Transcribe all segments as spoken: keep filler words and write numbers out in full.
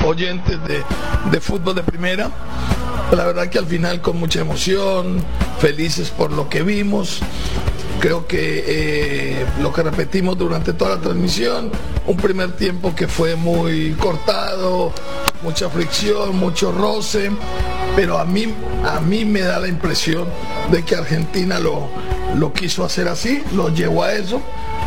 oyentes de, de fútbol de primera. La verdad que al final con mucha emoción, felices por lo que vimos. Creo que eh, lo que repetimos durante toda la transmisión, un primer tiempo que fue muy cortado, mucha fricción, mucho roce, pero a mí, a mí me da la impresión de que Argentina lo, lo quiso hacer así, lo llevó a eso.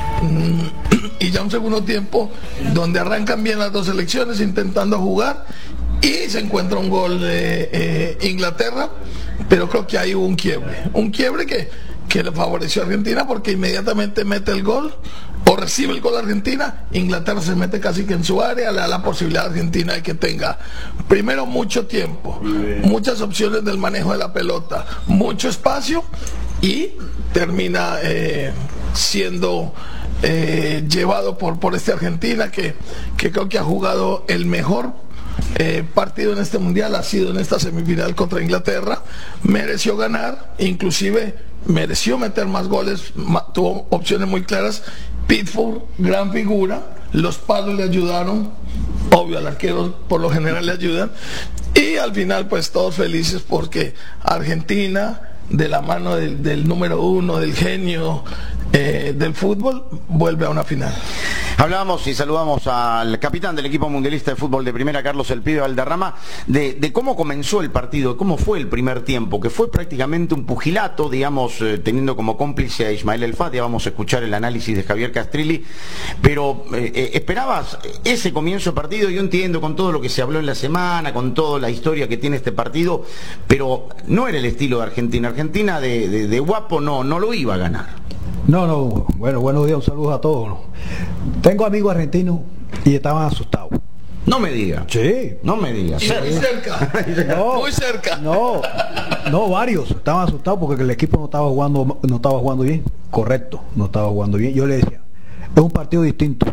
Y ya un segundo tiempo donde arrancan bien las dos selecciones intentando jugar y se encuentra un gol de eh, Inglaterra, pero creo que hay un quiebre, un quiebre que, que le favoreció a Argentina porque inmediatamente mete el gol o recibe el gol Argentina, Inglaterra se mete casi que en su área, le da la posibilidad a Argentina de que tenga primero mucho tiempo, muchas opciones del manejo de la pelota, mucho espacio y termina eh, siendo eh, llevado por, por este Argentina que, que creo que ha jugado el mejor Eh, partido en este mundial, ha sido en esta semifinal contra Inglaterra, mereció ganar, inclusive mereció meter más goles, ma, tuvo opciones muy claras. Pickford, gran figura, los palos le ayudaron, obvio al arquero por lo general le ayudan, y al final pues todos felices porque Argentina, de la mano del, del número uno, del genio eh, del fútbol, vuelve a una final. Hablábamos y saludamos al capitán del equipo mundialista de fútbol de primera, Carlos El Pibe Valderrama, de, de cómo comenzó el partido, cómo fue el primer tiempo, que fue prácticamente un pugilato, digamos, eh, teniendo como cómplice a Ismael El Fati. Vamos a escuchar el análisis de Javier Castrilli, pero eh, eh, ¿esperabas ese comienzo de partido? Yo entiendo con todo lo que se habló en la semana, con toda la historia que tiene este partido, pero no era el estilo de Argentina. Argentina de, de, de guapo no, no lo iba a ganar. No, no, bueno, buenos días, un saludo a todos. ¿No? Tengo amigos argentinos y estaban asustados. No me diga. Sí. No me diga. Y muy cerca. No, muy cerca. No, no, varios estaban asustados porque el equipo no estaba jugando, no estaba jugando bien. Correcto, no estaba jugando bien. Yo le decía, es un partido distinto.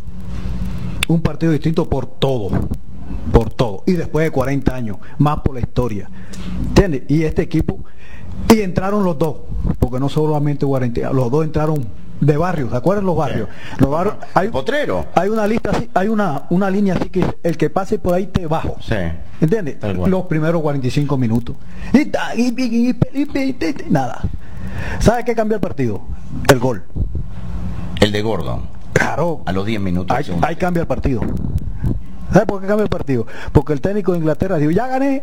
Un partido distinto por todo. Por todo. Y después de cuarenta años, más por la historia. ¿Entiendes? Y este equipo, y entraron los dos, porque no solamente cuarenta, los dos entraron de barrios. ¿Se acuerdan los barrios? Sí. Los barrios hay, Potrero. Hay una lista así, hay una, una línea así que el que pase por ahí te bajo. Sí. ¿Entiendes? Los primeros cuarenta y cinco minutos. Y, y, y, y, y, y nada. ¿Sabe qué cambió el partido? El gol. El de Gordon. Claro. A los diez minutos. Ahí, ahí cambia el partido. ¿Sabe por qué cambia el partido? Porque el técnico de Inglaterra dijo, ya gané.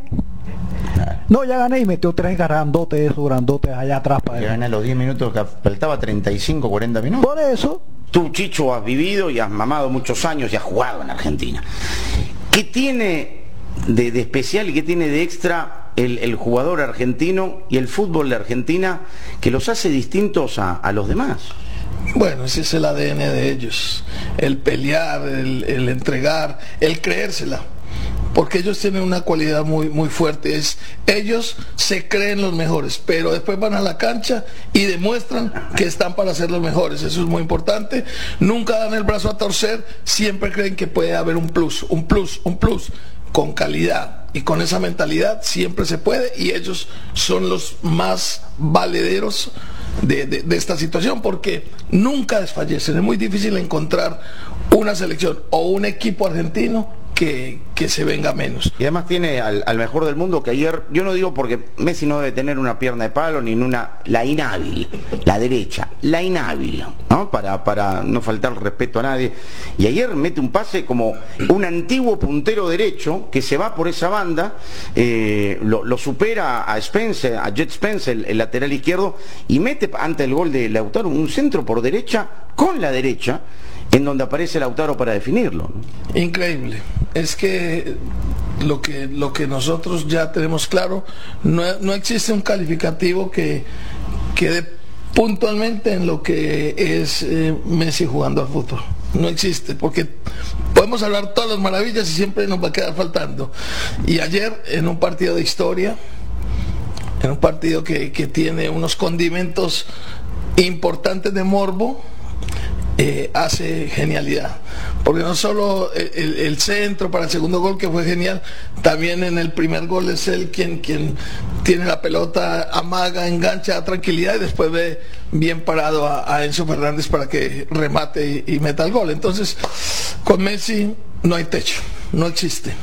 No, ya gané y metió tres grandotes, esos grandotes allá atrás. Para ya gané a los diez minutos, que faltaba treinta y cinco, cuarenta minutos. Por eso. Tú, Chicho, has vivido y has mamado muchos años y has jugado en Argentina. ¿Qué tiene de, de especial y qué tiene de extra el, el jugador argentino y el fútbol de Argentina que los hace distintos a, a los demás? Bueno, ese es el A D N de ellos, el pelear, el, el entregar, el creérsela, porque ellos tienen una cualidad muy, muy fuerte, es ellos se creen los mejores, pero después van a la cancha y demuestran que están para ser los mejores. Eso es muy importante, nunca dan el brazo a torcer, siempre creen que puede haber un plus, un plus, un plus, con calidad, y con esa mentalidad siempre se puede, y ellos son los más valederos De, de, de esta situación, porque nunca desfallecen. Es muy difícil encontrar una selección o un equipo argentino que, que se venga menos. Y además tiene al, al mejor del mundo, que ayer, yo no digo porque Messi no debe tener una pierna de palo ni una, la inhábil, la derecha, la inhábil, ¿no? Para, para no faltar respeto a nadie. Y ayer mete un pase como un antiguo puntero derecho que se va por esa banda, eh, lo, lo supera a Spence, a Jet Spence, el, el lateral izquierdo, y mete ante el gol de Lautaro un centro por derecha, con la derecha, en donde aparece Lautaro para definirlo, ¿no? Increíble. Es que lo que lo que nosotros ya tenemos claro, no, no existe un calificativo que quede puntualmente en lo que es eh, Messi jugando al fútbol. No existe, porque podemos hablar todas las maravillas y siempre nos va a quedar faltando. Y ayer, en un partido de historia, en un partido que, que tiene unos condimentos importantes de morbo, Eh, hace genialidad, porque no solo el, el centro para el segundo gol, que fue genial, también en el primer gol es él quien, quien tiene la pelota, amaga, engancha, da tranquilidad y después ve bien parado a, a Enzo Fernández para que remate y, y meta el gol. Entonces, con Messi no hay techo, no existe.